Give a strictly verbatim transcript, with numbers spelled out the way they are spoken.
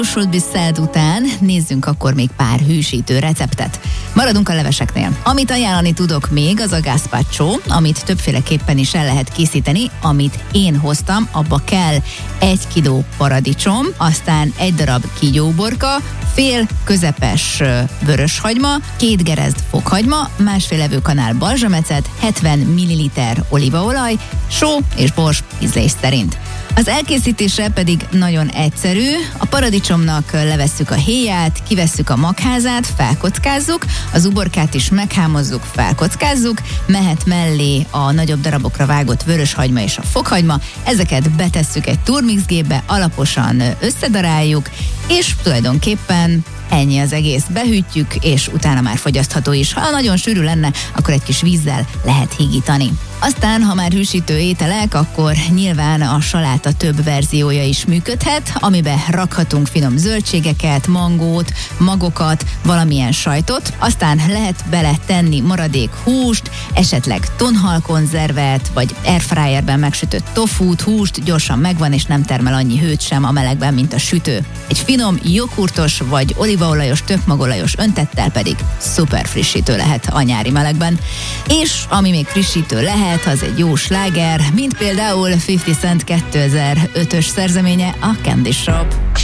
Szelt után nézzünk akkor még pár hűsítő receptet. Maradunk a leveseknél. Amit ajánlani tudok még, az a gazpacho, amit többféleképpen is el lehet készíteni, amit én hoztam, abba kell egy kiló paradicsom, aztán egy darab kígyóborka, fél közepes vöröshagyma, két gerezd fokhagyma, másfél evőkanál balzsamecet, hetven milliliter olívaolaj, só és bors ízlés szerint. Az elkészítése pedig nagyon egyszerű. A paradicsomnak levesszük a héját, kivesszük a magházát, felkockázzuk, az uborkát is meghámozzuk, felkockázzuk, mehet mellé a nagyobb darabokra vágott vöröshagyma és a fokhagyma, ezeket betesszük egy turmixgépbe, alaposan összedaráljuk, és tulajdonképpen ennyi az egész. Behűtjük, és utána már fogyasztható is. Ha nagyon sűrű lenne, akkor egy kis vízzel lehet hígítani. Aztán, ha már hűsítő ételek, akkor nyilván a saláta több verziója is működhet, amiben rakhatunk finom zöldségeket, mangót, magokat, valamilyen sajtot, aztán lehet bele tenni maradék húst, esetleg tonhalkonzervet, vagy airfryerben megsütött tofút, húst, gyorsan megvan, és nem termel annyi hőt sem a melegben, mint a sütő. Egy finom, joghurtos vagy olívaolajos, tökmagolajos öntettel pedig szuper frissítő lehet a nyári melegben. És ami még frissítő lehet, az egy jó sláger, mint például ötven Cent kétezer-ötös szerzeménye, a Candy Shop.